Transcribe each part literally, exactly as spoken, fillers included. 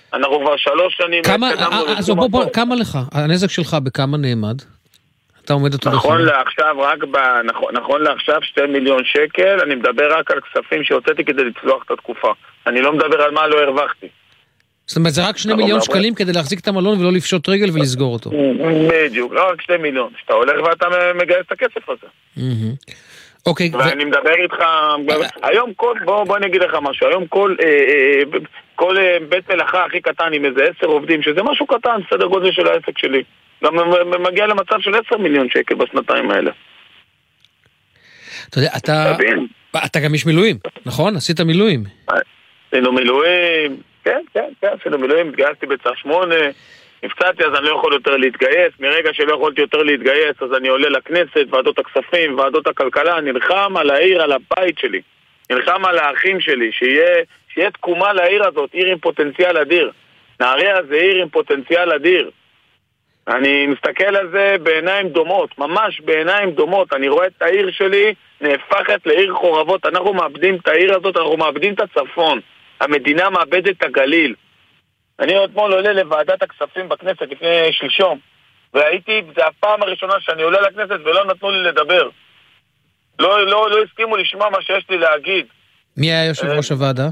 אנחנו כבר שלוש שנים... כמה, אז בוא, בוא, כמה לך? הנזק שלך בכמה נעמד? אתה עומד אותו בכמה? נכון לעכשיו, רק ב... נכון, נכון לעכשיו שתי מיליון שקל, אני מדבר רק על כספים שהוצאתי כדי לצלוח את התקופה. אני לא מדבר על מה לא הרווחתי. זאת אומרת, זה רק שני מיליון שקלים כדי להחזיק את המלון ולא לפשוט רגל ולסגור אותו. בדיוק, לא רק שני מיליון. שאתה הולך ואתה מגייס את הכסף הזה. אוקיי. ואני מדבר איתך, היום כל, בוא, בוא נגיד לך משהו, היום כל, כל בית מלאכה הכי קטן עם איזה עשר עובדים, שזה משהו קטן, סדר גודל של העסק שלי. גם מגיע למצב של עשר מיליון שקל בשנתיים האלה. אתה יודע, אתה, אתה גם איש מילואים, נכון? עשית מילואים. עשינו מילואים, כן, כן, כן, עשינו מילואים, התגייסתי בצער שמונה, נפצעתי אז אני לא יכול יותר להתגייס, מרגע שלא יכולתי יותר להתגייס אז אני עולה לכנסת, ועדות הכספים, ועדות הכלכלה, נלחם על העיר, על הבית שלי, נלחם על האחים שלי, שיהיה, שיהיה תקומה לעיר הזאת, עיר עם פוטנציאל אדיר. נהריה זה עיר עם פוטנציאל אדיר. אני מסתכל על זה בעיניים דומות, ממש בעיניים דומות. אני רואה את העיר שלי נהפכת לעיר חורבות. אנחנו מאבדים את העיר הזאת, אנחנו מאבדים את הצפון. המדינה מאבדת את הגליל. אני אתמול עולה לוועדת הכספים בכנסת לפני שלשום, והייתי, זה הפעם הראשונה שאני עולה לכנסת ולא נתנו לי לדבר. לא, לא, לא הסכימו לשמוע מה שיש לי להגיד. מי היה יושב ראש הוועדה?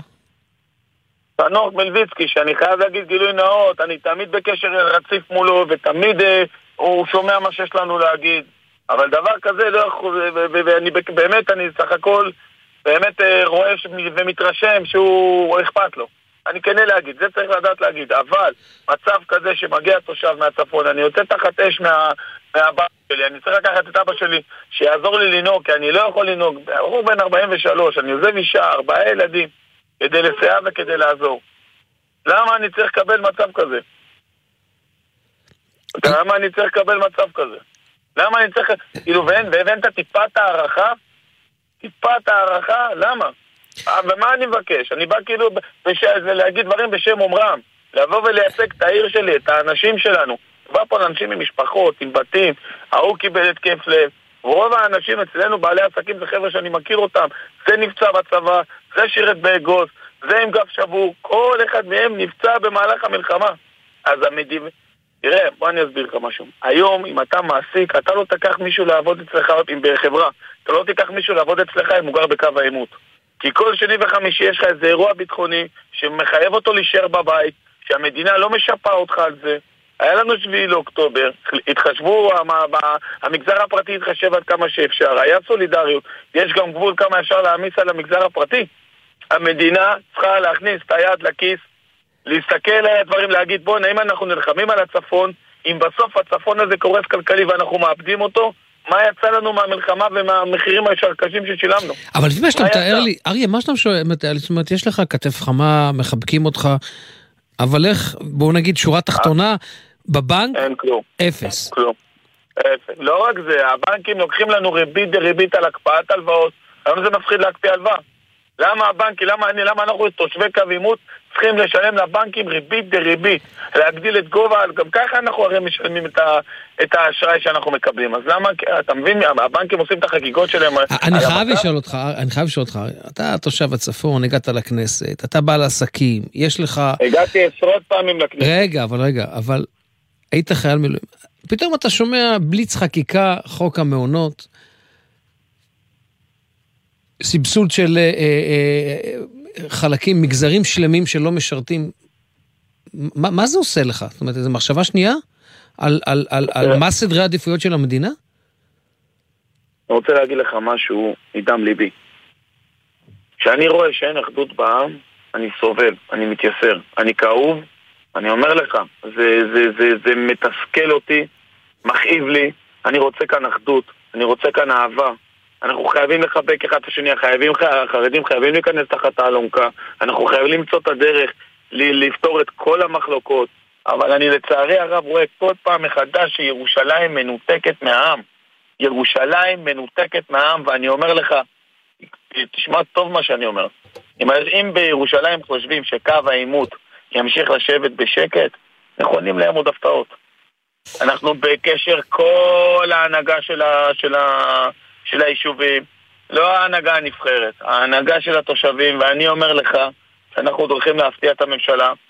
חנוך מלביצקי, שאני חייב להגיד גילוי נאות, אני תמיד בקשר רציף מולו, ותמיד אה, הוא שומע מה שיש לנו להגיד. אבל דבר כזה לא יכול, ואני באמת, אני סך הכל, באמת אה, רואה ומתרשם שהוא אכפת לו. אני כנה להגיד, זה צריך לדעת להגיד, אבל מצב כזה שמגיע תושב מהצפון, אני יוצא תחת אש מה, מהבית שלי, אני צריך לקחת את אבא שלי שיעזור לי לנהוג, כי אני לא יכול לנהוג, הוא בן ארבעים ושלוש, אני עוזב אישה, ארבעה ילדים, כדי לסייע וכדי לעזור. למה אני צריך לקבל מצב כזה? למה אני צריך לקבל מצב כזה? למה אני צריך... כאילו, והבנת טיפת הערכה? טיפת הערכה? למה? ומה אני מבקש? אני בא כאילו להגיד דברים בשם אומרם, לבוא ולייצג את העיר שלי, את האנשים שלנו. בא פה לאנשים עם משפחות, עם בתים, ההוא קיבל את כיף לב. רוב האנשים אצלנו, בעלי עסקים, זה חבר'ה שאני מכיר אותם. זה נפצע בצבא, זה שירת באגוז, זה עם גב שבור. כל אחד מהם נפצע במהלך המלחמה. אז המדינה... תראה, בוא אני אסביר לך משהו. היום, אם אתה מעסיק, אתה לא תקח מישהו לעבוד אצלך בחברה. אתה לא תיקח מישהו לעבוד אצלך אם הוא גר בקו העימות. כי כל שני וחמישי יש לך איזה אירוע ביטחוני שמחייב אותו להישאר בבית, שהמדינה לא משפה אותך על זה. היה לנו שביעי לאוקטובר, התחשבו, המגזר הפרטי התחשב עד כמה שאפשר, היה סולידריות, יש גם גבול כמה אפשר להעמיס על המגזר הפרטי. המדינה צריכה להכניס את היד לכיס, להסתכל על הדברים, להגיד בוא, אם אנחנו נלחמים על הצפון, אם בסוף הצפון הזה קורס כלכלי ואנחנו מאבדים אותו, מה יצא לנו מהמלחמה ומהמחירים הקשים ששילמנו? אבל לפני שאתה מתאר לי, אריה, מה שאתה מתאר לי, זאת אומרת, יש לך כתף חמה, מחבקים אותך, אבל איך, בואו נגיד, שורה תחתונה, בבנק, אין כלום. אפס. כלום. אפס. לא רק זה, הבנקים לוקחים לנו ריבית דריבית על הקפאת הלוואות, היום זה מפחיד להקפיא הלוואה. למה הבנקים, למה אני, למה אנחנו תושבי קו עימות צריכים לשלם לבנקים ריבית דריבית, להגדיל את גובה, גם ככה אנחנו הרי משלמים את, ה, את האשראי שאנחנו מקבלים. אז למה, אתה מבין, הבנקים עושים את החגיגות שלהם. אני חייב לשאול אותך, אני חייב לשאול אותך, אתה תושב הצפון, הגעת לכנסת, אתה בא לעסקים, יש לך... הגעתי עשרות פעמים לכנסת. רגע, אבל רגע, אבל היית חייל מילואים. פתאום אתה שומע בליץ חקיקה, חוק המעונות, סבסוד של אה, אה, חלקים, מגזרים שלמים שלא משרתים. מה, מה זה עושה לך? זאת אומרת, איזו מחשבה שנייה על, על, על, על מה סדרי העדיפויות של המדינה? אני רוצה להגיד לך משהו מדם ליבי. כשאני רואה שאין אחדות בעם, אני סובל, אני מתייסר, אני כאוב, אני אומר לך, זה, זה, זה, זה מתסכל אותי, מכאיב לי, אני רוצה כאן אחדות, אני רוצה כאן אהבה. אנחנו חייבים לחבק אחד את השני, חייבים, החרדים חייבים להיכנס תחת האלונקה, אנחנו חייבים למצוא את הדרך לפתור את כל המחלוקות, אבל אני לצערי הרב רואה כל פעם מחדש שירושלים מנותקת מהעם. ירושלים מנותקת מהעם, ואני אומר לך, תשמע טוב מה שאני אומר. אם בירושלים חושבים שקו העימות ימשיך לשבת בשקט, נכונים להם עוד הפתעות. אנחנו בקשר כל ההנהגה של ה... של ה... של היישובים, לא ההנהגה הנבחרת, ההנהגה של התושבים, ואני אומר לך שאנחנו דורכים להפתיע את הממשלה,